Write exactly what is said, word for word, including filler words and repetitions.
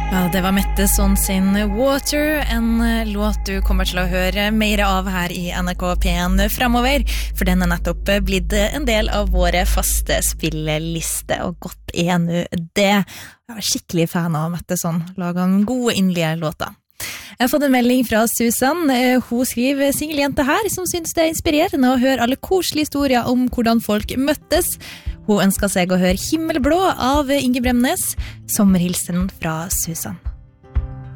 Ja, det var Mette Sånn sin Water, en låt du kommer til å høre mer av her i N R K P en fremover, for den er nettopp blitt en del av våre faste spilleliste, og godt er nu det. Jeg er skikkelig fan av Mette Sånn, lager en gode innlige låter. Jeg har fått en melding fra Susan. Hun skriver singeljente her, som synes det er inspirerende å høre alle koselige historier om hvordan folk møttes. Hun ønsker seg å høre Himmelblå av Inge Bremnes, sommerhilsen fra Susan.